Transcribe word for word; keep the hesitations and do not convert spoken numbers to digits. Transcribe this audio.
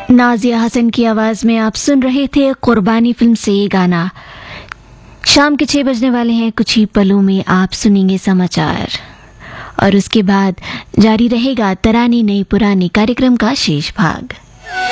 नाजिया हसन की आवाज में आप सुन रहे थे कुर्बानी फिल्म से ये गाना। शाम के छह बजने वाले हैं, कुछ ही पलों में आप सुनेंगे समाचार और उसके बाद जारी रहेगा तरानी नई पुरानी कार्यक्रम का शेष भाग।